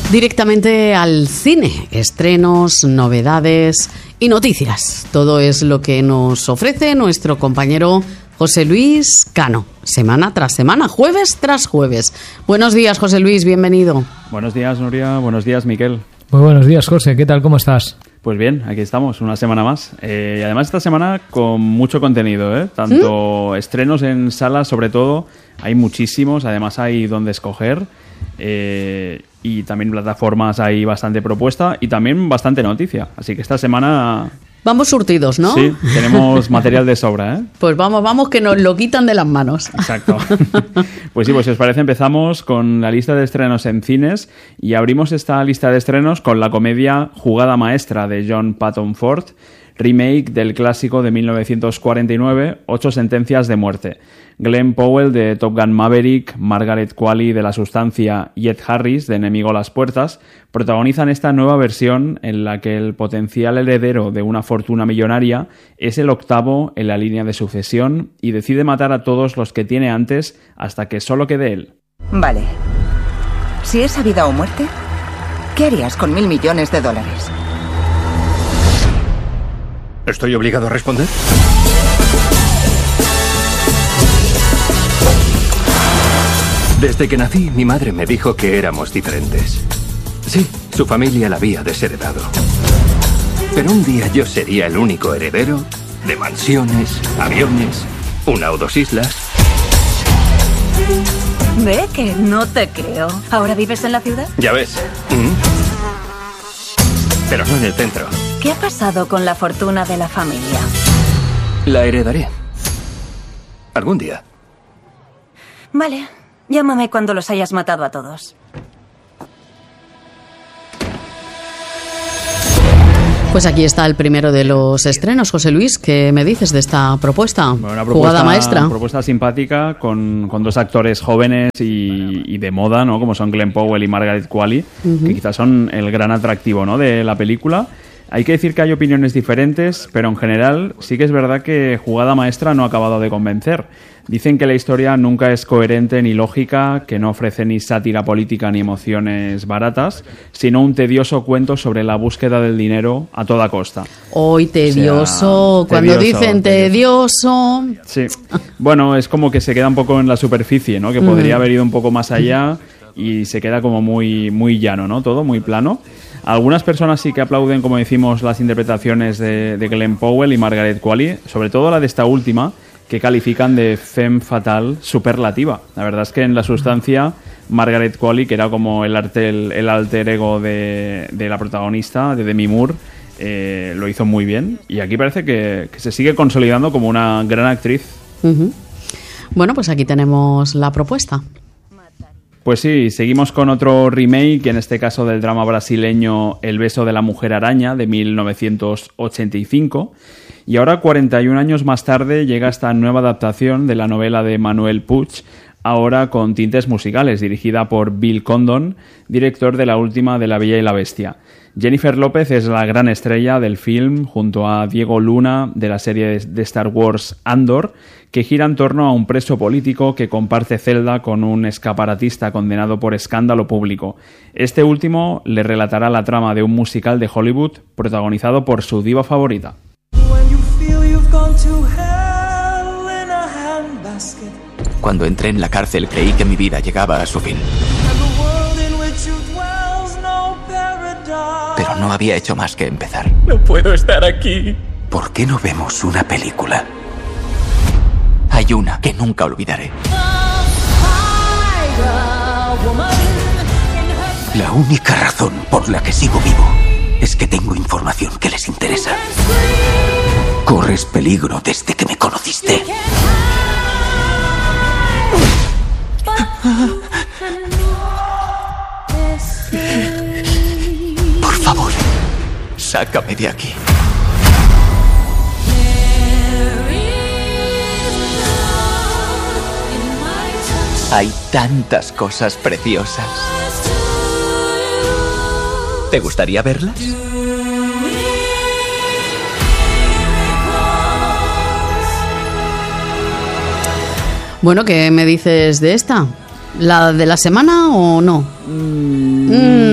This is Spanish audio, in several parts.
Directamente al cine, estrenos, novedades y noticias. Todo es lo que nos ofrece nuestro compañero José Luis Cano, semana tras semana, jueves tras jueves. Buenos días, José Luis, bienvenido. Buenos días, Nuria. Buenos días, Miquel. Muy buenos días, José. ¿Qué tal? ¿Cómo estás? Pues bien, aquí estamos, una semana más. Y además esta semana con mucho contenido, ¿eh? Tanto estrenos en salas, sobre todo, hay muchísimos, además hay donde escoger. Y también plataformas hay bastante propuesta y también bastante noticia. Así que esta semana... Vamos surtidos, ¿no? Sí, tenemos material de sobra, ¿eh? Pues vamos, que nos lo quitan de las manos. Exacto. Pues sí, pues si os parece empezamos con la lista de estrenos en cines y abrimos esta lista de estrenos con la comedia Jugada Maestra de John Patton Ford, remake del clásico de 1949, 8 sentencias de muerte. Glenn Powell de Top Gun Maverick, Margaret Qualley de La Sustancia y Ed Harris de Enemigo a las Puertas protagonizan esta nueva versión en la que el potencial heredero de una fortuna millonaria es el octavo en la línea de sucesión y decide matar a todos los que tiene antes hasta que solo quede él. Vale. Si es a vida o muerte, ¿qué harías con $1.000 millones? ¿Estoy obligado a responder? Desde que nací, mi madre me dijo que éramos diferentes. Sí, su familia la había desheredado. Pero un día yo sería el único heredero de mansiones, aviones, una o dos islas. Ve que no te creo. ¿Ahora vives en la ciudad? Ya ves. Pero no en el centro. ¿Qué ha pasado con la fortuna de la familia? La heredaré. Algún día. Vale. Llámame cuando los hayas matado a todos. Pues aquí está el primero de los estrenos, José Luis. ¿Qué me dices de esta propuesta? Bueno, una Jugada maestra. Una propuesta simpática con dos actores jóvenes y de moda, ¿no? Como son Glenn Powell y Margaret Qualley, que quizás son el gran atractivo, ¿no? de la película. Hay que decir que hay opiniones diferentes, pero en general sí que es verdad que Jugada Maestra no ha acabado de convencer. Dicen que la historia nunca es coherente ni lógica, que no ofrece ni sátira política ni emociones baratas, sino un tedioso cuento sobre la búsqueda del dinero a toda costa. Hoy tedioso, cuando dicen tedioso... Sí, bueno, es como que se queda un poco en la superficie, ¿no? Que podría haber ido un poco más allá y se queda como muy, muy llano, ¿no? Todo muy plano. Algunas personas sí que aplauden, como decimos, las interpretaciones de Glenn Powell y Margaret Qualley, sobre todo la de esta última, que califican de femme fatale superlativa. La verdad es que en La Sustancia, Margaret Qualley, que era como el alter ego de la protagonista, de Demi Moore, lo hizo muy bien. Y aquí parece que se sigue consolidando como una gran actriz. Bueno, pues aquí tenemos la propuesta. Pues sí, seguimos con otro remake, en este caso del drama brasileño El beso de la mujer araña, de 1985. Y ahora, 41 años más tarde, llega esta nueva adaptación de la novela de Manuel Puig, ahora con tintes musicales, dirigida por Bill Condon, director de la última de La Bella y la Bestia. Jennifer López es la gran estrella del film, junto a Diego Luna, de la serie de Star Wars Andor, que gira en torno a un preso político que comparte celda con un escaparatista condenado por escándalo público. Este último le relatará la trama de un musical de Hollywood protagonizado por su diva favorita. Cuando entré en la cárcel creí que mi vida llegaba a su fin. Pero no había hecho más que empezar. No puedo estar aquí. ¿Por qué no vemos una película? Hay una que nunca olvidaré. La única razón por la que sigo vivo es que tengo información que les interesa. Corres peligro desde que me conociste. Por favor, sácame de aquí. Hay tantas cosas preciosas. ¿Te gustaría verlas? Bueno, ¿qué me dices de esta? ¿La de la semana o no?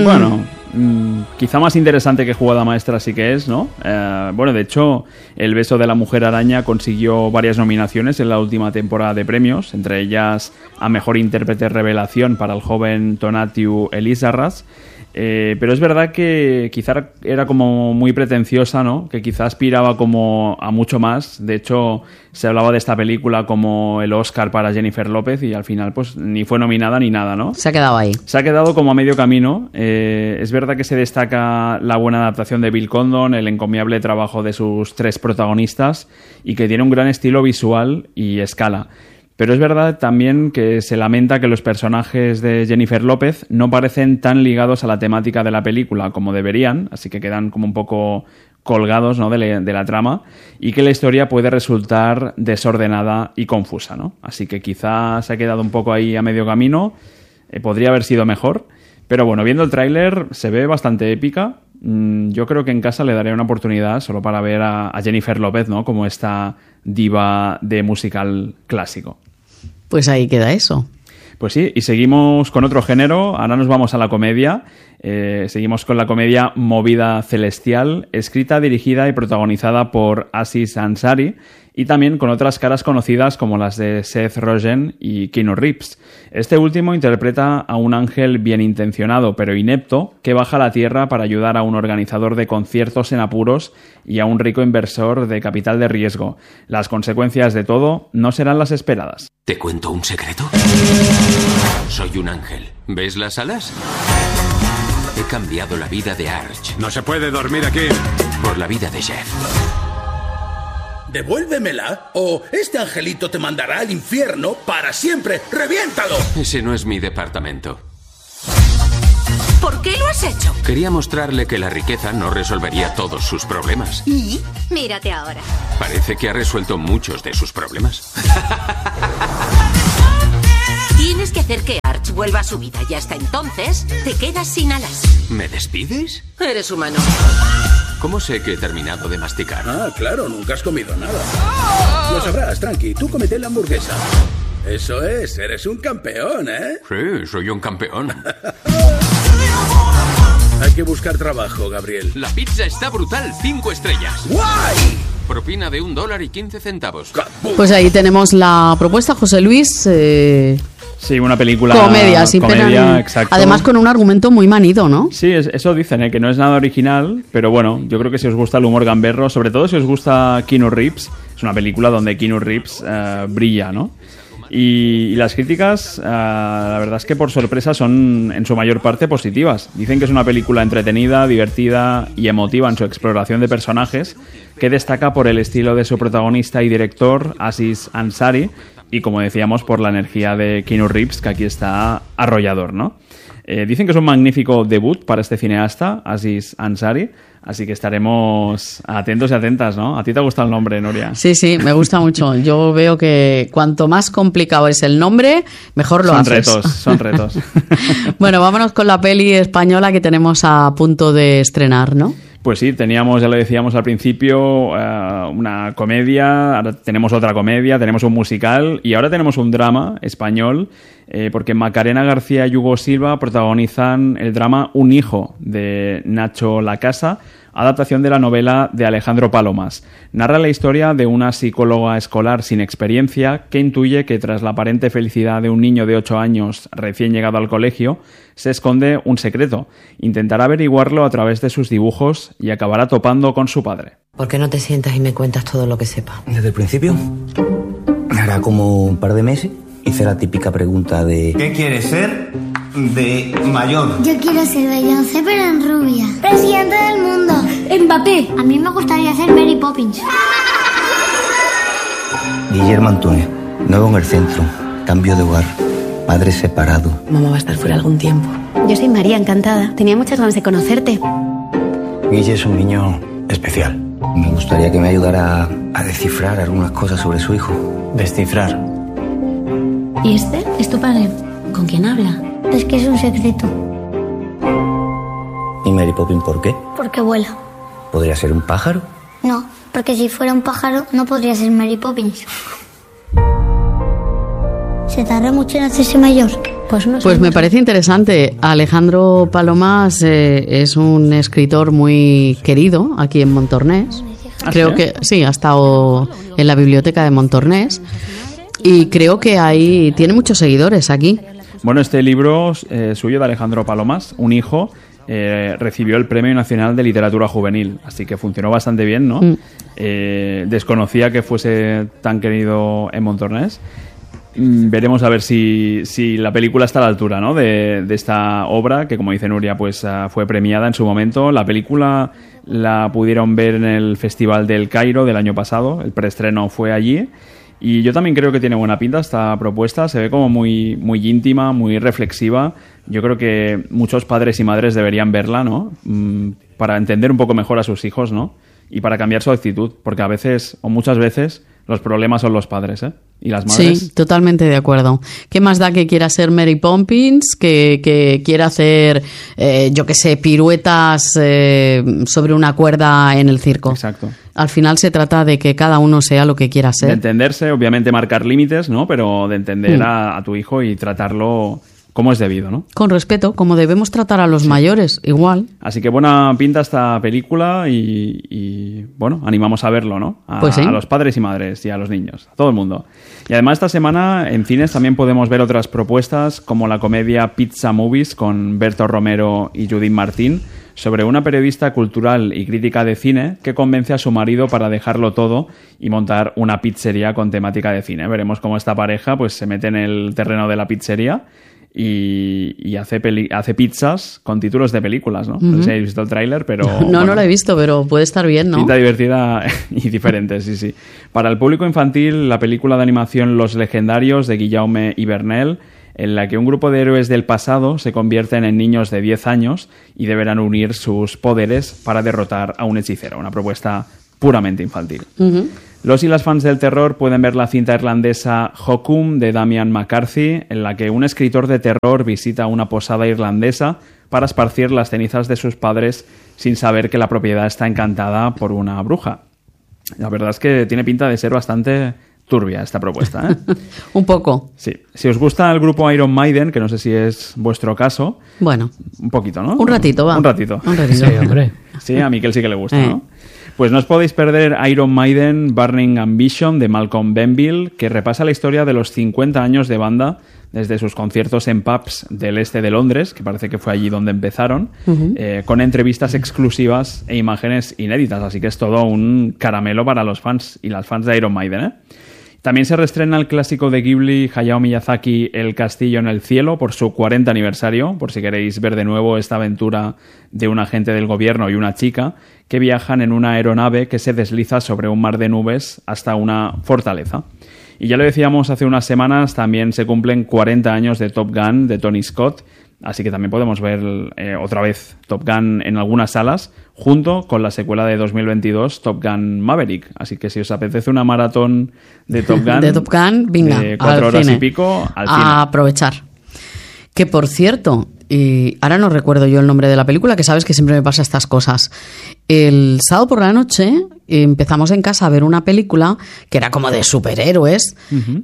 Bueno, quizá más interesante que Jugada Maestra sí que es, ¿no? Bueno, de hecho, El beso de la mujer araña consiguió varias nominaciones en la última temporada de premios, entre ellas a Mejor Intérprete Revelación para el joven Tonatiuh Elizarraz. Pero es verdad que quizá era como muy pretenciosa, ¿no? Que quizá aspiraba como a mucho más. De hecho, se hablaba de esta película como el Oscar para Jennifer López y al final pues ni fue nominada ni nada, ¿no? Se ha quedado ahí. Se ha quedado como a medio camino. Es verdad que se destaca la buena adaptación de Bill Condon, el encomiable trabajo de sus 3 protagonistas y que tiene un gran estilo visual y escala. Pero es verdad también que se lamenta que los personajes de Jennifer López no parecen tan ligados a la temática de la película como deberían, así que quedan como un poco colgados, ¿no? de la trama, y que la historia puede resultar desordenada y confusa, ¿no? Así que quizás se ha quedado un poco ahí a medio camino, podría haber sido mejor, pero bueno, viendo el tráiler se ve bastante épica. Yo creo que en casa le daré una oportunidad solo para ver a Jennifer López, ¿no? Como esta diva de musical clásico. Pues ahí queda eso. Pues sí, y seguimos con otro género. Ahora nos vamos a la comedia. Seguimos con la comedia Movida Celestial, escrita, dirigida y protagonizada por Aziz Ansari, y también con otras caras conocidas como las de Seth Rogen y Keanu Reeves. Este último interpreta a un ángel bien intencionado pero inepto que baja a la tierra para ayudar a un organizador de conciertos en apuros y a un rico inversor de capital de riesgo. Las consecuencias de todo no serán las esperadas. ¿Te cuento un secreto? Soy un ángel. ¿Ves las alas? He cambiado la vida de Arch. No se puede dormir aquí. Por la vida de Jeff. Devuélvemela o este angelito te mandará al infierno para siempre. ¡Reviéntalo! Ese no es mi departamento. ¿Por qué lo has hecho? Quería mostrarle que la riqueza no resolvería todos sus problemas. ¿Y? Mírate ahora. Parece que ha resuelto muchos de sus problemas. Tienes que hacer que Arch vuelva a su vida y hasta entonces te quedas sin alas. ¿Me despides? Eres humano. ¿Cómo sé que he terminado de masticar? Ah, claro, nunca has comido nada. Lo sabrás, tranqui, tú comete la hamburguesa. Eso es, eres un campeón, ¿eh? Sí, soy un campeón. Hay que buscar trabajo, Gabriel. La pizza está brutal, 5 estrellas. ¡Guay! Propina de $1.15. Pues ahí tenemos la propuesta, José Luis. Sí, una película comedia, sin pena. Exacto. Además con un argumento muy manido, ¿no? Sí, eso dicen, que no es nada original, pero bueno, yo creo que si os gusta el humor gamberro, sobre todo si os gusta Keanu Reeves, es una película donde Keanu Reeves brilla, ¿no? Y las críticas, la verdad es que por sorpresa son en su mayor parte positivas. Dicen que es una película entretenida, divertida y emotiva en su exploración de personajes, que destaca por el estilo de su protagonista y director, Aziz Ansari, y como decíamos, por la energía de Keanu Reeves, que aquí está arrollador, ¿no? Dicen que es un magnífico debut para este cineasta, Aziz Ansari, así que estaremos atentos y atentas, ¿no? ¿A ti te gusta el nombre, Nuria? Sí, sí, me gusta mucho. Yo veo que cuanto más complicado es el nombre, mejor lo haces. Son retos. Bueno, vámonos con la peli española que tenemos a punto de estrenar, ¿no? Pues sí, teníamos, ya lo decíamos al principio, una comedia, ahora tenemos otra comedia, tenemos un musical y ahora tenemos un drama español, porque Macarena García y Hugo Silva protagonizan el drama Un hijo, de Nacho Lacasa, adaptación de la novela de Alejandro Palomas. Narra la historia de una psicóloga escolar sin experiencia que intuye que tras la aparente felicidad de un niño de 8 años recién llegado al colegio, se esconde un secreto. Intentará averiguarlo a través de sus dibujos y acabará topando con su padre. ¿Por qué no te sientas y me cuentas todo lo que sepas? Desde el principio. Hará como un par de meses hice la típica pregunta de... ¿Qué quieres ser de mayor? Yo quiero ser Beyoncé, pero en rubia. Presidente del mundo. Mbappé. A mí me gustaría ser Mary Poppins. Guillermo Antúnez. Nuevo en el centro. Cambio de hogar. Padre separado. Mamá va a estar fuera algún tiempo. Yo soy María, encantada. Tenía muchas ganas de conocerte. Guille es un niño especial. Me gustaría que me ayudara a descifrar algunas cosas sobre su hijo. Descifrar. ¿Y este? ¿Es tu padre? ¿Con quién habla? Es que es un secreto. ¿Y Mary Poppins por qué? Porque vuela. ¿Podría ser un pájaro? No, porque si fuera un pájaro no podría ser Mary Poppins. ¿Se tarda mucho en hacerse mayor? Pues me parece interesante. Alejandro Palomas es un escritor muy querido aquí en Montornès. Creo que sí, ha estado en la biblioteca de Montornès y creo que ahí tiene muchos seguidores aquí. Bueno, este libro suyo de Alejandro Palomas, Un hijo, recibió el Premio Nacional de Literatura Juvenil, así que funcionó bastante bien, ¿no? Desconocía que fuese tan querido en Montornès. Veremos a ver si la película está a la altura, ¿no? de esta obra, que como dice Nuria, pues fue premiada en su momento. La película la pudieron ver en el Festival del Cairo del año pasado, el preestreno fue allí. Y yo también creo que tiene buena pinta esta propuesta, se ve como muy, muy íntima, muy reflexiva. Yo creo que muchos padres y madres deberían verla, ¿no? Para entender un poco mejor a sus hijos, ¿no? Y para cambiar su actitud, porque a veces, o muchas veces, los problemas son los padres, ¿eh? Y las madres. Sí, totalmente de acuerdo. ¿Qué más da que quiera ser Mary Poppins, que quiera hacer, yo qué sé, piruetas sobre una cuerda en el circo? Exacto. Al final se trata de que cada uno sea lo que quiera ser. De entenderse, obviamente marcar límites, ¿no? Pero de entender a tu hijo y tratarlo como es debido, ¿no? Con respeto, como debemos tratar a los mayores, igual. Así que buena pinta esta película y bueno, animamos a verlo, ¿no? Pues sí. A los padres y madres y a los niños, a todo el mundo. Y además esta semana en cines también podemos ver otras propuestas como la comedia Pizza Movies con Berto Romero y Judith Martín, sobre una periodista cultural y crítica de cine que convence a su marido para dejarlo todo y montar una pizzería con temática de cine. Veremos cómo esta pareja pues se mete en el terreno de la pizzería y hace pizzas con títulos de películas, ¿no? No sé si habéis visto el tráiler, pero... No lo he visto, pero puede estar bien, ¿no? Pinta divertida y diferente, sí. Para el público infantil, la película de animación Los Legendarios de Guillaume y Bernel, en la que un grupo de héroes del pasado se convierten en niños de 10 años y deberán unir sus poderes para derrotar a un hechicero. Una propuesta puramente infantil. Los y las fans del terror pueden ver la cinta irlandesa Hokum de Damian McCarthy, en la que un escritor de terror visita una posada irlandesa para esparcir las cenizas de sus padres sin saber que la propiedad está encantada por una bruja. La verdad es que tiene pinta de ser bastante turbia esta propuesta, ¿eh? Un poco. Sí. Si os gusta el grupo Iron Maiden, que no sé si es vuestro caso... Bueno. Un poquito, ¿no? Un ratito, va. Un ratito. Sí, hombre. Sí, a Miquel sí que le gusta, ¿no? Pues no os podéis perder Iron Maiden Burning Ambition de Malcolm Benville, que repasa la historia de los 50 años de banda desde sus conciertos en pubs del este de Londres, que parece que fue allí donde empezaron, con entrevistas exclusivas e imágenes inéditas. Así que es todo un caramelo para los fans y las fans de Iron Maiden, ¿eh? También se reestrena el clásico de Ghibli, Hayao Miyazaki, El castillo en el cielo, por su 40 aniversario, por si queréis ver de nuevo esta aventura de un agente del gobierno y una chica que viajan en una aeronave que se desliza sobre un mar de nubes hasta una fortaleza. Y ya lo decíamos hace unas semanas, también se cumplen 40 años de Top Gun de Tony Scott, así que también podemos ver otra vez Top Gun en algunas salas, junto con la secuela de 2022, Top Gun Maverick. Así que si os apetece una maratón de Top Gun, venga, de 4 horas y pico, al cine. A aprovechar. Que por cierto, ahora no recuerdo yo el nombre de la película, que sabes que siempre me pasa estas cosas. El sábado por la noche empezamos en casa a ver una película que era como de superhéroes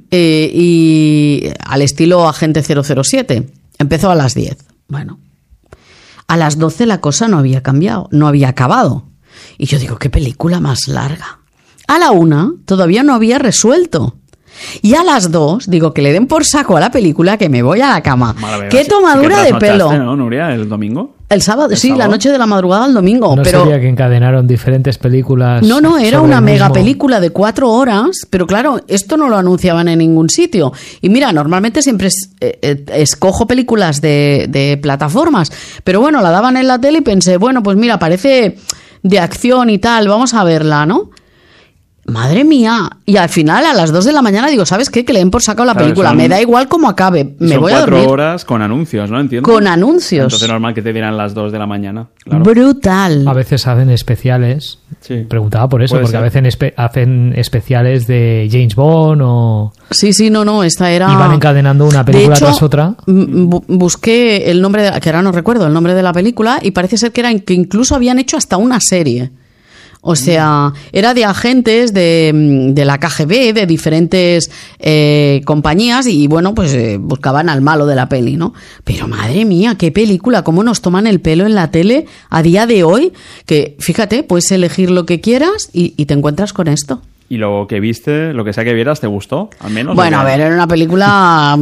y al estilo Agente 007. Empezó a las 10. Bueno, a las 12 la cosa no había cambiado, no había acabado. Y yo digo, ¿qué película más larga? A la 1 todavía no había resuelto. Y a las 2 digo que le den por saco a la película, que me voy a la cama. ¡Qué tomadura de pelo! ¿No, Nuria, el domingo? El sábado, la noche de la madrugada al domingo. No pero sería que encadenaron diferentes películas. No, era una mega película de 4 horas, pero claro, esto no lo anunciaban en ningún sitio. Y mira, normalmente siempre escojo películas de plataformas, pero bueno, la daban en la tele y pensé, bueno, pues mira, parece de acción y tal, vamos a verla, ¿no? Madre mía. Y al final, a las 2 de la mañana, digo, ¿sabes qué? Que le den por saco la película. Me da igual cómo acabe. Me voy a dormir. 4 horas con anuncios, ¿no? Entiendo. Con anuncios. Entonces normal que te dieran las 2 de la mañana. Claro. Brutal. A veces hacen especiales. Sí. Preguntaba por eso, porque a veces hacen especiales de James Bond o... Sí, no, esta era... Y van encadenando una película tras otra. Busqué el nombre, que ahora no recuerdo el nombre de la película, y parece ser que incluso habían hecho hasta una serie. O sea, era de agentes de la KGB, de diferentes compañías y, bueno, pues buscaban al malo de la peli, ¿no? Pero, madre mía, qué película, cómo nos toman el pelo en la tele a día de hoy, que, fíjate, puedes elegir lo que quieras y te encuentras con esto. ¿Y lo que viste, lo que sea que vieras, te gustó, al menos? Bueno, a ver, era una película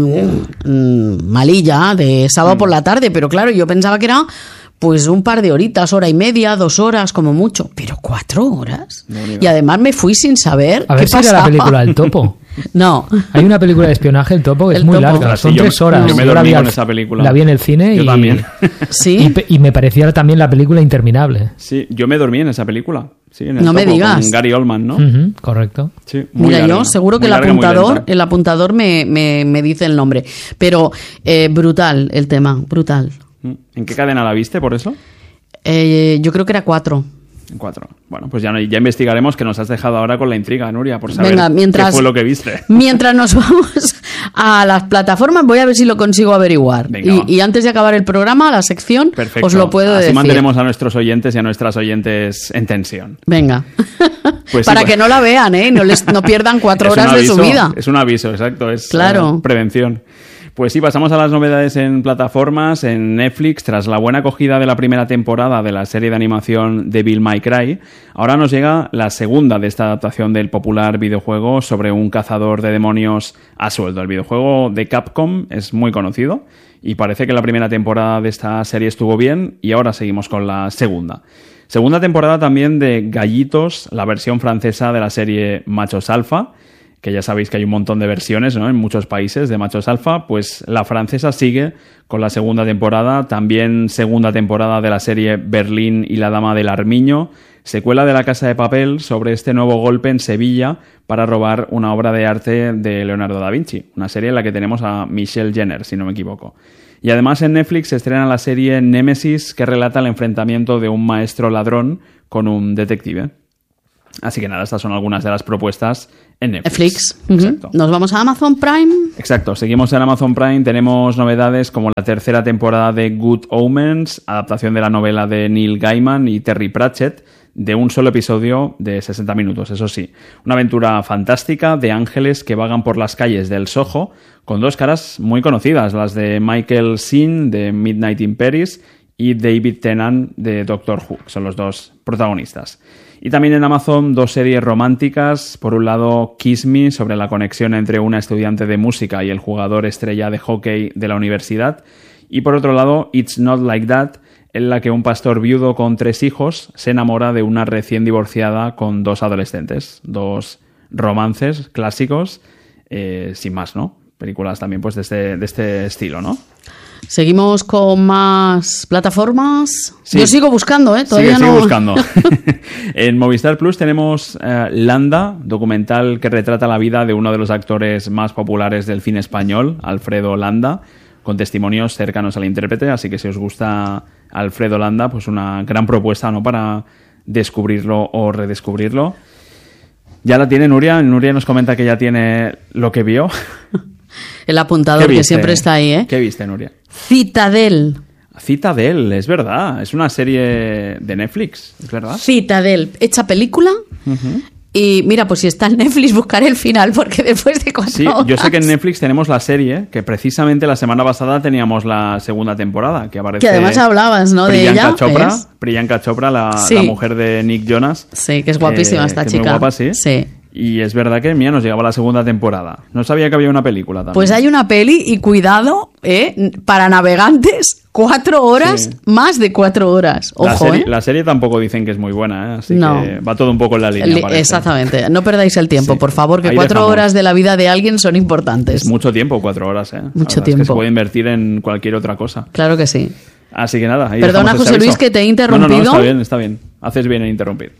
malilla, de sábado por la tarde, pero claro, yo pensaba que era pues un par de horitas, hora y media, 2 horas, como mucho. Pero 4 horas. No, y además me fui sin saber a ver qué si pasaba. Era la película El Topo. No. Hay una película de espionaje, El Topo, que es muy larga. Son 3 horas. Yo me dormí con esa película. La vi en el cine yo también. ¿Sí? Y me parecía también la película interminable. Sí, yo me dormí en esa película. Sí, en el no Topo, me digas. Con Gary Oldman, ¿no? Correcto. Sí, muy Mira, larga, yo seguro que el apuntador me dice el nombre. Pero brutal el tema, brutal. ¿En qué cadena la viste, por eso? Yo creo que era 4. 4. Bueno, pues ya investigaremos, que nos has dejado ahora con la intriga, Nuria, por saber qué fue lo que viste. Mientras nos vamos a las plataformas, voy a ver si lo consigo averiguar. Y antes de acabar el programa, la sección, perfecto, os lo puedo decir. Así mantenemos a nuestros oyentes y a nuestras oyentes en tensión. Venga. Pues para que no la vean, no pierdan 4 horas de su vida. Es un aviso, exacto. Es claro. Prevención. Pues sí, pasamos a las novedades en plataformas. En Netflix, tras la buena acogida de la primera temporada de la serie de animación Devil May Cry, ahora nos llega la segunda de esta adaptación del popular videojuego sobre un cazador de demonios a sueldo. El videojuego de Capcom es muy conocido y parece que la primera temporada de esta serie estuvo bien y ahora seguimos con la segunda. Segunda temporada también de Gallitos, la versión francesa de la serie Machos Alfa, que ya sabéis que hay un montón de versiones, ¿no?, en muchos países de Machos Alfa. Pues la francesa sigue con la segunda temporada, también segunda temporada de la serie Berlín y la Dama del Armiño, secuela de La Casa de Papel sobre este nuevo golpe en Sevilla para robar una obra de arte de Leonardo da Vinci, una serie en la que tenemos a Michelle Jenner, si no me equivoco. Y además en Netflix se estrena la serie Némesis, que relata el enfrentamiento de un maestro ladrón con un detective. Así que nada, estas son algunas de las propuestas en Netflix. Exacto. Nos vamos a Amazon Prime. Exacto, seguimos en Amazon Prime. Tenemos novedades como la tercera temporada de Good Omens, adaptación de la novela de Neil Gaiman y Terry Pratchett, de un solo episodio de 60 minutos, eso sí. Una aventura fantástica de ángeles que vagan por las calles del Soho, con 2 caras muy conocidas, las de Michael Sheen de Midnight in Paris y David Tennant de Doctor Who, que son los 2 protagonistas. Y también en Amazon 2 series románticas. Por un lado, Kiss Me, sobre la conexión entre una estudiante de música y el jugador estrella de hockey de la universidad. Y por otro lado, It's Not Like That, en la que un pastor viudo con 3 hijos se enamora de una recién divorciada con 2 adolescentes. 2 romances clásicos, sin más, ¿no? Películas también pues de este estilo, ¿no? Seguimos con más plataformas. Sí. Yo sigo buscando, todavía sigue no. buscando. En Movistar Plus tenemos Landa, documental que retrata la vida de uno de los actores más populares del cine español, Alfredo Landa, con testimonios cercanos al intérprete. Así que si os gusta Alfredo Landa, pues una gran propuesta, ¿no?, para descubrirlo o redescubrirlo. Ya la tiene Nuria. Nuria nos comenta que ya tiene lo que vio. El apuntador que siempre está ahí, ¿eh? ¿Qué viste, Nuria? Citadel. Citadel, es verdad. Es una serie de Netflix, es verdad. Citadel, hecha película. Uh-huh. Y mira, pues si está en Netflix buscaré el final, porque después de 4 horas... Sí, yo sé que en Netflix tenemos la serie, que precisamente la semana pasada teníamos la segunda temporada, que aparece... Que además hablabas, ¿no?, de ella. Priyanka Chopra, la mujer de Nick Jonas. Sí, que es guapísima esta chica. Muy guapa, sí. Sí. Y es verdad que, mira, nos llegaba la segunda temporada. No sabía que había una película también. Pues hay una peli y cuidado, para navegantes, 4 horas, sí. Más de 4 horas. Ojo, la serie tampoco dicen que es muy buena, así que va todo un poco en la línea. Exactamente. No perdáis el tiempo, por favor, que ahí 4 horas de la vida de alguien son importantes. Es mucho tiempo, 4 horas, Mucho tiempo. Es que se puede invertir en cualquier otra cosa. Claro que sí. Así que nada. Ahí perdona, José Luis, que te he interrumpido. No, está bien. Haces bien en interrumpir.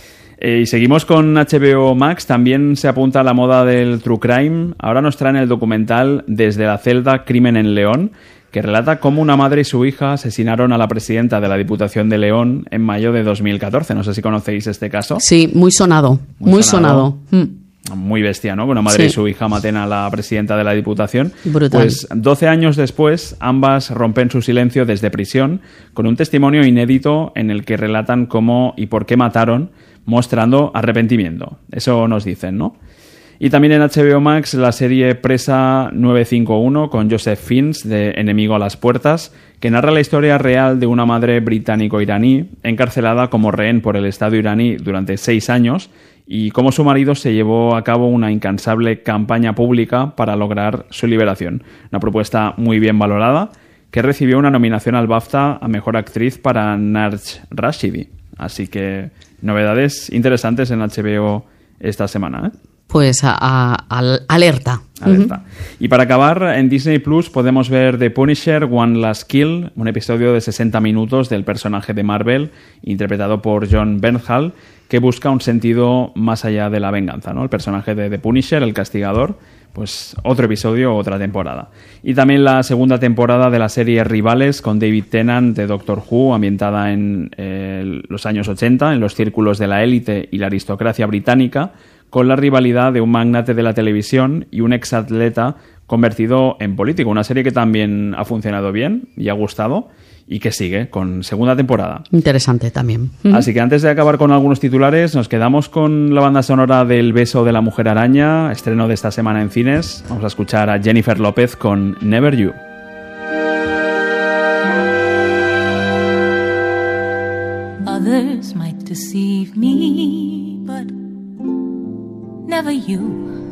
Y seguimos con HBO Max. También se apunta a la moda del True Crime. Ahora nos traen el documental Desde la celda, Crimen en León, que relata cómo una madre y su hija asesinaron a la presidenta de la Diputación de León en mayo de 2014. No sé si conocéis este caso. Sí, muy sonado. Muy sonado. muy bestia, ¿no? Una madre y su hija maten a la presidenta de la Diputación. Brutal. Pues 12 años después, ambas rompen su silencio desde prisión con un testimonio inédito en el que relatan cómo y por qué mataron, mostrando arrepentimiento. Eso nos dicen, ¿no? Y también en HBO Max la serie Presa 951 con Joseph Fiennes de Enemigo a las puertas, que narra la historia real de una madre británico-iraní encarcelada como rehén por el Estado iraní durante 6 años y cómo su marido se llevó a cabo una incansable campaña pública para lograr su liberación. Una propuesta muy bien valorada que recibió una nominación al BAFTA a Mejor Actriz para Narj Rashidi. Así que novedades interesantes en HBO esta semana, ¿eh? Pues alerta. Alerta. Y para acabar, en Disney Plus podemos ver The Punisher One Last Kill, un episodio de 60 minutos del personaje de Marvel, interpretado por Jon Bernthal, que busca un sentido más allá de la venganza, ¿no? El personaje de The Punisher, el castigador, pues otro episodio, otra temporada. Y también la segunda temporada de la serie Rivales con David Tennant de Doctor Who, ambientada en los años 80, en los círculos de la élite y la aristocracia británica, con la rivalidad de un magnate de la televisión y un exatleta convertido en político. Una serie que también ha funcionado bien y ha gustado y que sigue con segunda temporada. Interesante también. Así que antes de acabar con algunos titulares, nos quedamos con la banda sonora del Beso de la Mujer Araña, estreno de esta semana en cines. Vamos a escuchar a Jennifer López con Never You. Others might deceive me, but never you.